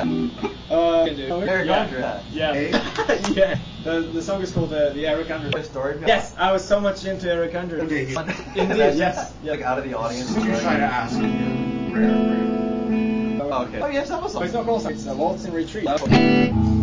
Eric Andre. Yeah. Yeah. The song is called the Eric Andre. Story. Yes, I was so much into Eric Andre. Okay. Indeed, yes. Like out of the audience. Let me try to ask you. Okay. Oh yes, that was But it's something. not called. It's a Waltz in Retreat.